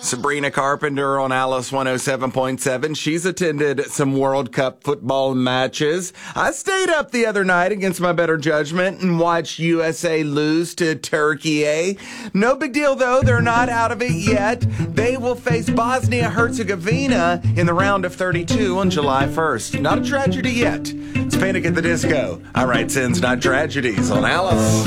Sabrina Carpenter on Alice 107.7. She's attended some World Cup football matches. I stayed up the other night against my better judgment and watched USA lose to Turkey. No big deal, though. They're not out of it yet. They will face Bosnia-Herzegovina in the round of 32 on July 1st. Not a tragedy yet. It's Panic at the Disco. I write sins, not tragedies on Alice.